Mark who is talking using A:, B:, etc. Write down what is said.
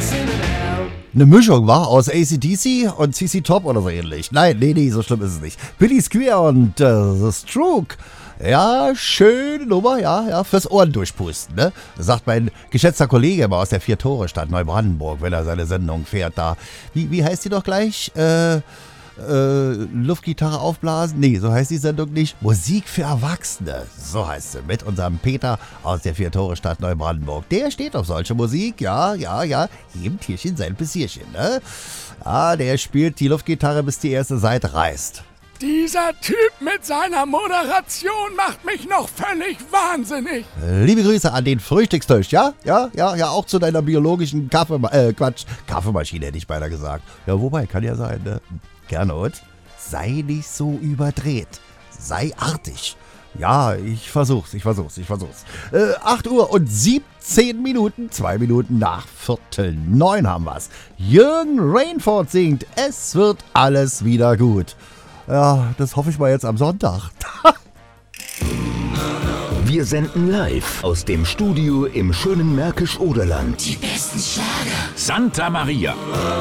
A: Eine Mischung war aus AC/DC und CC Top oder so ähnlich. Nein, nee, so schlimm ist es nicht. Billy Squier und The Stroke. Ja, schöne Nummer, ja, fürs Ohren durchpusten, ne? Sagt mein geschätzter Kollege immer aus der Vier-Tore-Stadt Neubrandenburg, wenn er seine Sendung fährt da. Wie heißt die doch gleich? Luftgitarre aufblasen? Nee, so heißt die Sendung nicht. Musik für Erwachsene, so heißt sie. Mit unserem Peter aus der Vier-Tore-Stadt Neubrandenburg. Der steht auf solche Musik, ja. Jedem Tierchen sein Pissierchen, ne? Ja, der spielt die Luftgitarre, bis die erste Seite reißt.
B: Dieser Typ mit seiner Moderation macht mich noch völlig wahnsinnig.
A: Liebe Grüße an den Frühstückstisch, ja, auch zu deiner biologischen Kaffeemaschine hätte ich beinahe gesagt. Ja, wobei, kann ja sein, ne? Gernot, sei nicht so überdreht, sei artig. Ja, ich versuch's. 8 Uhr und 17 Minuten, 2 Minuten nach 8:45 haben wir's. Jürgen Rainford singt, es wird alles wieder gut. Ja, das hoffe ich mal jetzt am Sonntag.
C: Wir senden live aus dem Studio im schönen Märkisch-Oderland.
D: Die besten Schlager.
E: Santa Maria.